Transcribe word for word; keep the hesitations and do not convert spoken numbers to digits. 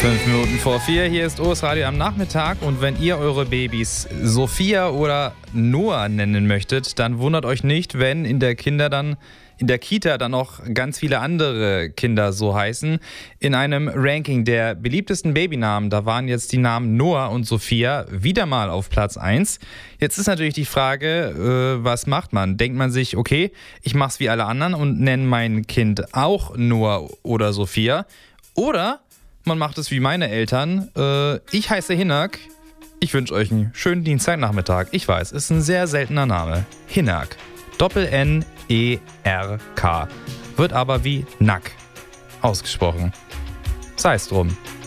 Fünf Minuten vor vier, hier ist O S Radio am Nachmittag und wenn ihr eure Babys Sophia oder Noah nennen möchtet, dann wundert euch nicht, wenn in der Kinder dann in der Kita dann noch ganz viele andere Kinder so heißen. In einem Ranking der beliebtesten Babynamen, da waren jetzt die Namen Noah und Sophia wieder mal auf Platz eins. Jetzt ist natürlich die Frage, äh, was macht man? Denkt man sich, okay, ich mach's wie alle anderen und nenne mein Kind auch Noah oder Sophia? Oder man macht es wie meine Eltern. Äh, ich heiße Hinak. Ich wünsche euch einen schönen Dienstagnachmittag. Ich weiß, ist ein sehr seltener Name. Hinak. Doppel-N E R K. Wird aber wie Nack ausgesprochen. Sei es drum.